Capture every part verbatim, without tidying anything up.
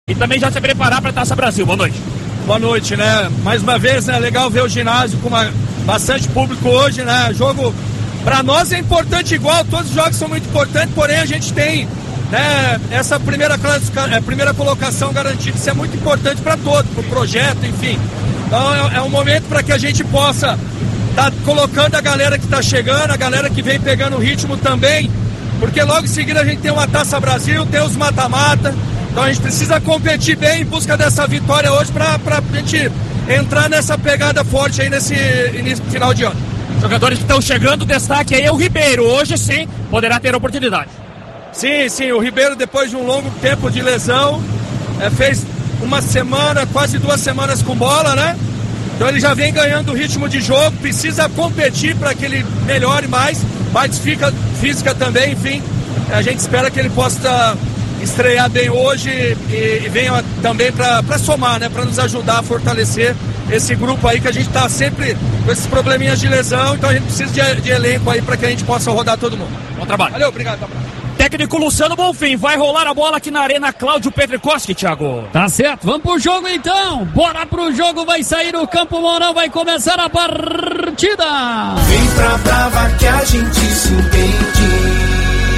E também já se preparar para a Taça Brasil. Boa noite. Boa noite, né? Mais uma vez, né? Legal ver o ginásio com uma, bastante público hoje, né? Jogo, para nós é importante igual, todos os jogos são muito importantes, porém a gente tem, né, essa primeira, é, primeira colocação garantida. Isso é muito importante para todos, para o projeto, enfim. Então é, é um momento para que a gente possa estar tá colocando a galera que está chegando, a galera que vem pegando o ritmo também, porque logo em seguida a gente tem uma Taça Brasil, tem os mata-mata. Então a gente precisa competir bem em busca dessa vitória hoje para a gente entrar nessa pegada forte aí nesse início, final de ano. Jogadores que estão chegando, destaque aí é o Ribeiro. Hoje sim poderá ter oportunidade. Sim, sim, o Ribeiro depois de um longo tempo de lesão, é, fez uma semana, quase duas semanas com bola, né? Então ele já vem ganhando o ritmo de jogo, precisa competir para que ele melhore mais, parte física, física também, enfim. A gente espera que ele possa estrear bem hoje e, e venha também para somar, né? Para nos ajudar a fortalecer esse grupo aí que a gente está sempre com esses probleminhas de lesão, então a gente precisa de, de elenco aí para que a gente possa rodar todo mundo. Bom trabalho. Valeu, obrigado. Técnico Luciano Bonfim, vai rolar a bola aqui na Arena Cláudio Pedrekoski, Thiago. Tá certo, vamos pro jogo então. Bora pro jogo, vai sair o Campo Mourão, vai começar a partida. Vem pra Brava que a gente se entende.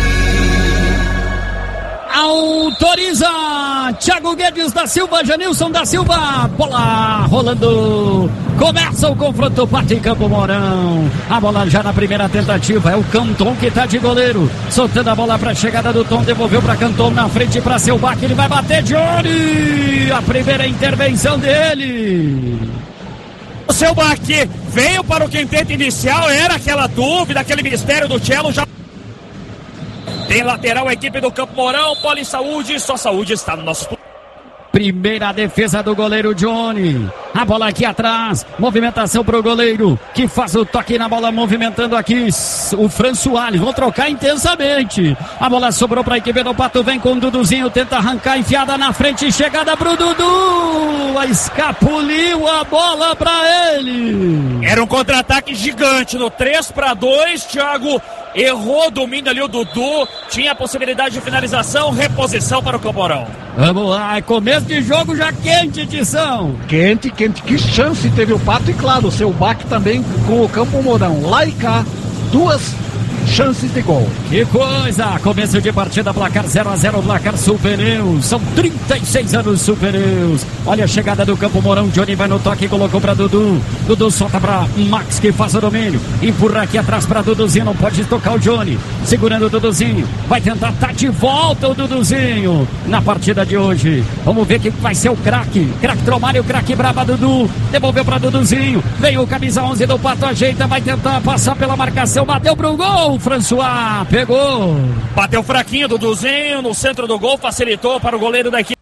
Autoriza Thiago Guedes da Silva, Janilson da Silva, bola rolando, começa o confronto, bate em Campo Mourão, a bola já na primeira tentativa, é o Canton que tá de goleiro, soltando a bola pra chegada do Tom, devolveu pra Canton, na frente pra Selbach, ele vai bater, Johnny, a primeira intervenção dele. O Selbach veio para o quinteto inicial, era aquela dúvida, aquele mistério do Cello, já tem lateral a equipe do Campo Mourão, Poli Saúde, só saúde está no nosso... Primeira defesa do goleiro Johnny. A bola aqui atrás. Movimentação pro goleiro que faz o toque na bola, movimentando aqui o François. Vão trocar intensamente. A bola sobrou para a equipe do Pato. Vem com o Duduzinho. Tenta arrancar, enfiada na frente. Chegada pro Dudu. Escapuliu a bola para ele. Era um contra-ataque gigante no três para dois. Thiago errou o domínio ali o Dudu. Tinha a possibilidade de finalização. Reposição para o Campo Mourão. Vamos lá, é começo de jogo já quente, Tição. Quente, quente, que chance teve o Pato e claro, o Selbach também com o Campo Mourão. Lá e cá, duas chances de gol. Que coisa, começo de partida, placar zero a zero, placar Supereus, são trinta e seis anos Supereus. Olha a chegada do Campo Mourão, Johnny vai no toque, colocou pra Dudu, Dudu solta pra Max que faz o domínio, empurra aqui atrás pra Duduzinho, não pode tocar o Johnny, segurando o Duduzinho, vai tentar, tá de volta o Duduzinho na partida de hoje. Vamos ver quem vai ser o craque, craque Tromário, craque braba Dudu, devolveu pra Duduzinho, vem o camisa onze do Pato, ajeita, vai tentar passar pela marcação, bateu pro gol, François, pegou. Bateu fraquinho, Duduzinho, no centro do gol, facilitou para o goleiro da equipe.